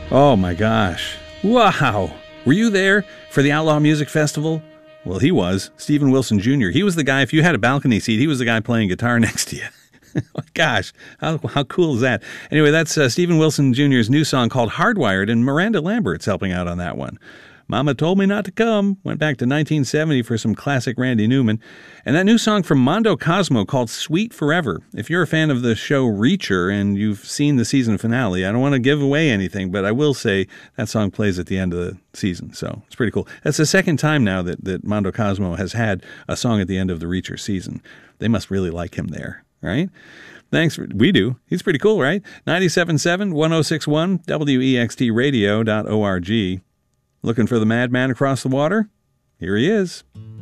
Oh my gosh. Wow. Were you there for the Outlaw Music Festival? Well, he was. Steven Wilson Jr. He was the guy, if you had a balcony seat, he was the guy playing guitar next to you. Gosh, how cool is that? Anyway, that's Steven Wilson Jr.'s new song called Hardwired, and Miranda Lambert's helping out on that one. Mama Told Me Not to Come went back to 1970 for some classic Randy Newman. And that new song from Mondo Cosmo called Sweet Forever. If you're a fan of the show Reacher and you've seen the season finale, I don't want to give away anything, but I will say that song plays at the end of the season, so it's pretty cool. That's the second time now that Mondo Cosmo has had a song at the end of the Reacher season. They must really like him there, right? Thanks. We do. He's pretty cool, right? 97.7, 106.1, WEXTradio.org. Looking for the madman across the water? Here he is.